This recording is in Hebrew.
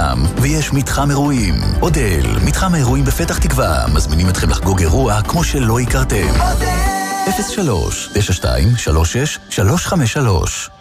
חינם, ויש מתחם אירועים. אודל, מתחם האירועים בפתח תקווה, מזמינים אתכם לחגוג אירוע כמו שלא הכרתם. 03-92-36-353